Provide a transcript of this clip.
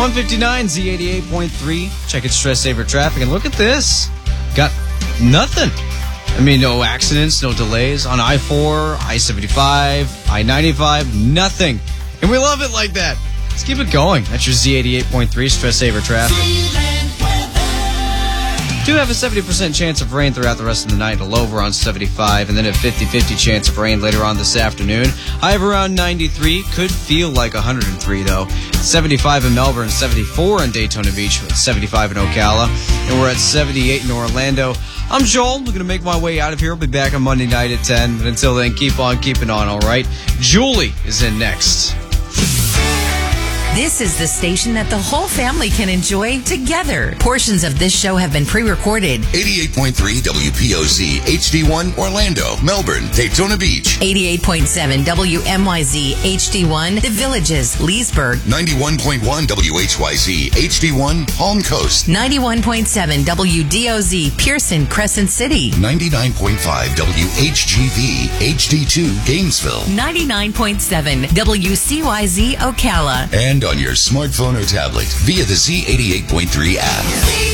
159 Z88.3. Check its stress saver traffic, and look at this. Got nothing. I mean, no accidents, no delays on I-4, I-75, I-95, nothing. And we love it like that. Let's keep it going. That's your Z88.3 stress saver traffic. Do have a 70% chance of rain throughout the rest of the night, a low of around 75, and then a 50-50 chance of rain later on this afternoon. High of around 93, could feel like 103 though. 75 in Melbourne, 74 in Daytona Beach, 75 in Ocala, and we're at 78 in Orlando. I'm Joel. I'm going to make my way out of here. I'll be back on Monday night at 10, but until then, keep on keeping on, all right? Julie is in next. This is the station that the whole family can enjoy together. Portions of this show have been pre-recorded. 88.3 WPOZ HD1 Orlando, Melbourne, Daytona Beach. 88.7 WMYZ HD1 The Villages, Leesburg. 91.1 WHYZ HD1 Palm Coast. 91.7 WDOZ Pearson, Crescent City. 99.5 WHGV HD2 Gainesville. 99.7 WCYZ Ocala. And on your smartphone or tablet via the Z88.3 app.